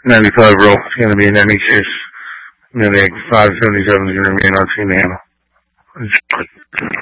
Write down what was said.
95 roll. It's going to be 96. And then the 577 is going to remain on team handle.